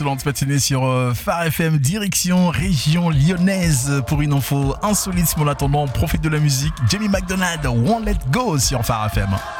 excellente matinée sur Phare FM, direction région lyonnaise pour une info insolite. Mais en attendant, on profite de la musique. Jamie McDonald, Won't Let Go sur Phare FM.